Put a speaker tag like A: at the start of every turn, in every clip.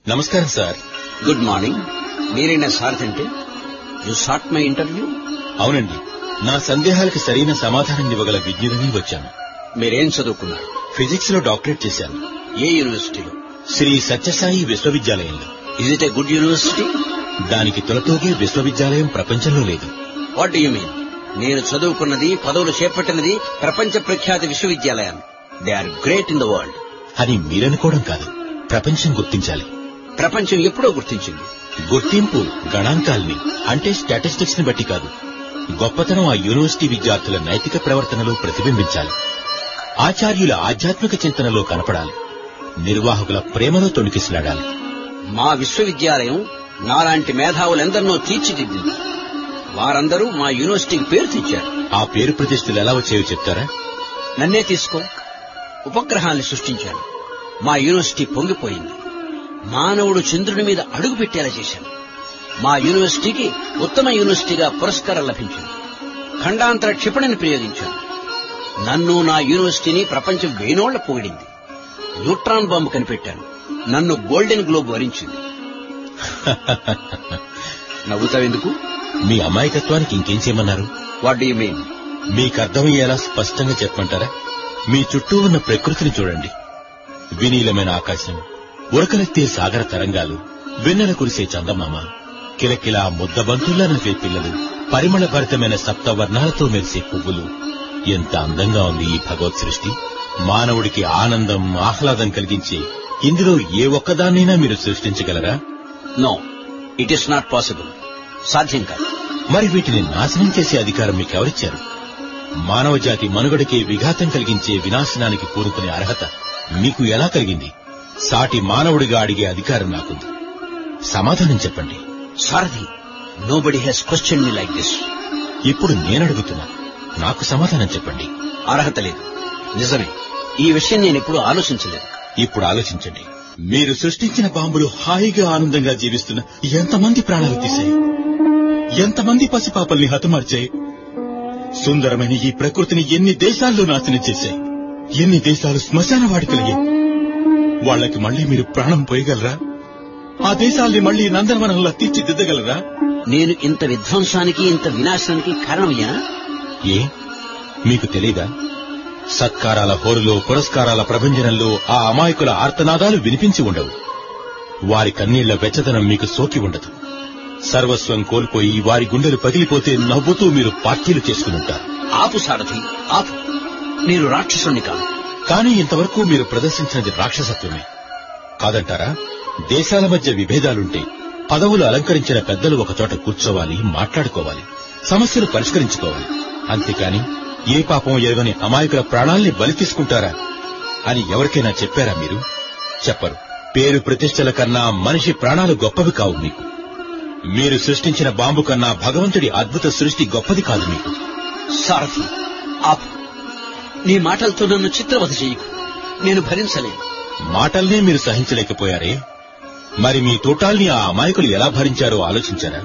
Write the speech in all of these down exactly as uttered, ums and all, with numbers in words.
A: నమస్కారం sir.
B: Good morning. మీరైనా sir అంటే యు సాట్ మై ఇంటర్వ్యూ?
A: అవునండి, నా సందేహాలకు సరైన సమాధానం ఇవ్వగల విజ్ఞులని వచ్చాను.
B: మీరేం చదువుకున్నారు?
A: ఫిజిక్స్ లో డాక్టరేట్ చేశాను.
B: ఏ యూనివర్సిటీలో?
A: శ్రీ సత్యసాయి విశ్వవిద్యాలయంలో.
B: Is it a good university?
A: దానికి తొలతూగే విశ్వవిద్యాలయం ప్రపంచంలో లేదు.
B: What do you mean? నేను చదువుకున్నది, పదవులు చేపట్టినది ప్రపంచ ప్రఖ్యాత విశ్వవిద్యాలయం. They are great in the world
A: అని మీరనుకోవడం కాదు, ప్రపంచం గుర్తించాలి.
B: ప్రపంచం ఎప్పుడో గుర్తించింది.
A: గుర్తింపు గణాంకాల్ని అంటే స్టాటిస్టిక్స్ ని బట్టి కాదు, గొప్పతనం ఆ యూనివర్సిటీ విద్యార్థుల నైతిక ప్రవర్తనలో ప్రతిబింబించాలి. ఆచార్యుల ఆధ్యాత్మిక చింతనలో కనపడాలి. నిర్వాహకుల ప్రేమలో తొణికిసలాడాలి.
B: మా విశ్వవిద్యాలయం నాలాంటి మేధావులెందరినో తీర్చిదిద్దింది. వారందరూ మా యూనివర్సిటీకి పేరు తెచ్చారు.
A: ఆ పేరు ప్రతిష్టలు ఎలా వచ్చాయో చెప్తారా?
B: నన్నే తీసుకో. ఉపగ్రహాన్ని సృష్టించాను. మా యూనివర్సిటీ పొంగిపోయింది. మానవుడు చంద్రుని మీద అడుగు పెట్టేలా చేశాను. మా యూనివర్సిటీకి ఉత్తమ యూనివర్సిటీగా పురస్కారం లభించింది. ఖండాంతర క్షిపణిని ప్రయోగించాను. నన్ను, నా యూనివర్సిటీని ప్రపంచం వేనోళ్ల పొగిడింది. Neutron bomb కనిపెట్టాను. నన్ను గోల్డెన్ గ్లోబ్ వరించింది. నవ్వుతావెందుకు?
A: మీ అమాయకత్వానికి ఇంకేం చేయమన్నారు?
B: What do you mean?
A: మీకు అర్థమయ్యేలా స్పష్టంగా చెప్పమంటారా? మీ చుట్టూ ఉన్న ప్రకృతిని చూడండి. వినీలమైన ఆకాశం, ఉరకలెత్తే సాగర తరంగాలు, వెన్నెల కురిసే చందమామ, కిలకిలా ముద్దబంతుల్లా నవ్వే పిల్లలు, పరిమళ భరితమైన సప్తవర్ణాలతో మెరిసే పువ్వులు. ఎంత అందంగా ఉంది ఈ భగవత్ సృష్టి! మానవుడికి ఆనందం, ఆహ్లాదం కలిగించే ఇందులో ఏ ఒక్కదాన్నైనా మీరు సృష్టించగలరా?
B: No, it is not possible. సాధ్యం కాదు.
A: మరి వీటిని నాశనం చేసే అధికారం మీకెవరిచ్చారు? మానవ జాతి మనుగడకే విఘాతం కలిగించే వినాశనానికి పూనుకునే అర్హత మీకు ఎలా కలిగింది? సాటి మానవుడిగా అడిగే అధికారం నాకుంది. సమాధానం చెప్పండి.
B: సారథి, nobody Hess question me like this.
A: ఇప్పుడు నేనడుగుతున్నా, నాకు సమాధానం చెప్పండి.
B: అర్హత లేదు. నిజమే, ఈ విషయం నేనెప్పుడు ఆలోచించలేదు.
A: ఇప్పుడు ఆలోచించండి. మీరు సృష్టించిన బాంబులు హాయిగా ఆనందంగా జీవిస్తున్న ఎంతమంది ప్రాణాలు తీశాయి? ఎంతమంది పసిపాపల్ని హతమార్చాయి? సుందరమైన ఈ ప్రకృతిని ఎన్ని దేశాల్లో నాశనం చేశాయి? ఎన్ని దేశాలు శ్మశాన వాడికలయ్యాయి? వాళ్లకి మళ్లీ మీరు ప్రాణం పోయగలరా? ఆ దేశాల్ని మళ్లీ నందనవనంలా తీర్చిదిద్దగలరా?
B: నేను ఇంత విధ్వంసానికి, ఇంత వినాశానికి కారణమయ్యానా?
A: ఏ మీకు తెలీదా? సత్కారాల హోరులో, పురస్కారాల ప్రభంజనంలో ఆ అమాయకుల ఆర్తనాదాలు వినిపించి ఉండవు. వారి కన్నీళ్ల వెచ్చదనం మీకు సోకి ఉండదు. సర్వస్వం కోల్పోయి వారి గుండెలు పగిలిపోతే నవ్వుతూ మీరు పార్టీలు చేసుకునుంటారు.
B: ఆపు సారథి, ఆపు. నేను రాక్షసుని కాదు.
A: కానీ ఇంతవరకు మీరు ప్రదర్శించినది రాక్షసత్వమే కాదంటారా? దేశాల మధ్య విభేదాలుంటే పదవులు అలంకరించిన పెద్దలు ఒకచోట కూర్చోవాలి, మాట్లాడుకోవాలి, సమస్యలు పరిష్కరించుకోవాలి. అంతేకాని ఏ పాపం ఎరుగని అమాయకుల ప్రాణాల్ని బలి తీసుకుంటారా అని ఎవరికైనా చెప్పారా మీరు? చెప్పరు. పేరు ప్రతిష్టల కన్నా మనిషి ప్రాణాలు గొప్పవి కావు మీకు. మీరు సృష్టించిన బాంబు కన్నా భగవంతుడి అద్భుత సృష్టి గొప్పది కాదు మీకు.
B: సారథి, ఆపు. నీ మాటలతో నన్ను చిత్రవధ చేయకు. నేను భరించలేను.
A: మాటల్నే మీరు సహించలేకపోయారే, మరి మీ తోటాల్ని ఆ అమాయకులు ఎలా భరించారో ఆలోచించారా?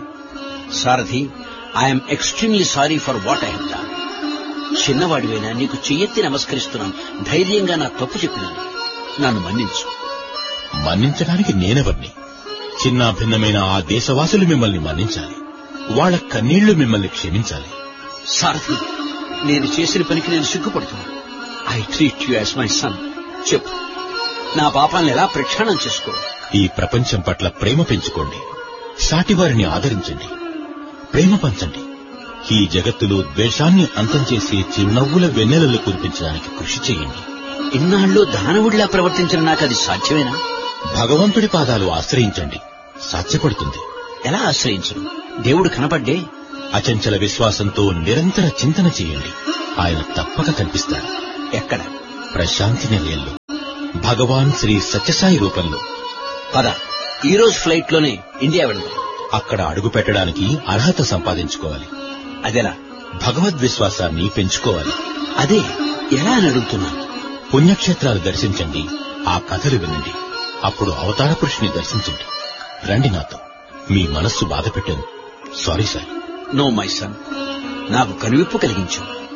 B: సారథి, I'm extremely sorry for what I have done. చిన్నవాడివైనా నీకు చెయ్యెత్తి నమస్కరిస్తున్నాను. ధైర్యంగా నా తప్పు చెప్పినాను. నన్ను మన్నించు.
A: మన్నించడానికి నేనెవర్ని? చిన్న భిన్నమైన ఆ దేశవాసులు మిమ్మల్ని మన్నించాలి. వాళ్ల కన్నీళ్లు మిమ్మల్ని క్షమించాలి.
B: సారథి, నేను చేసిన పనికి నేను సిగ్గుపడుతున్నాను. I treat you as my son. చెప్పు, నా పాపాలను ఎలా ప్రక్షాళన చేసుకో?
A: ఈ ప్రపంచం పట్ల ప్రేమ పెంచుకోండి. సాటివారిని ఆదరించండి. ప్రేమ పంచండి. ఈ జగత్తులో ద్వేషాన్ని అంతం చేసే చిరునవ్వుల వెన్నెలలు కురిపించడానికి కృషి చేయండి.
B: ఇన్నాళ్ళు దానవుడిలా ప్రవర్తించిన నాకు అది సాధ్యమేనా?
A: భగవంతుడి పాదాలు ఆశ్రయించండి, సాధ్యపడుతుంది.
B: ఎలా ఆశ్రయించను? దేవుడు కనపడ్డే.
A: అచంచల విశ్వాసంతో నిరంతర చింతన చేయండి. ఆయన తప్పక కనిపిస్తాడు.
B: ఎక్కడ?
A: ప్రశాంతి నిలయంలో, భగవాన్ శ్రీ సత్యసాయి రూపంలో.
B: పద, ఈ రోజు ఫ్లైట్ లోనే ఇండియా వెళ్దాం.
A: అక్కడ అడుగు పెట్టడానికి అర్హత సంపాదించుకోవాలి.
B: అదెలా?
A: భగవద్విశ్వాసాన్ని పెంచుకోవాలి.
B: అదే ఎలా అని అడుగుతున్నాను.
A: పుణ్యక్షేత్రాలు దర్శించండి, ఆ కథలు వినండి. అప్పుడు అవతార పురుషుని దర్శించండి. రండి నాతో. మీ మనస్సు బాధ పెట్టాను. Sorry sir.
B: No my son, నాకు కనువిప్పు కలిగించు.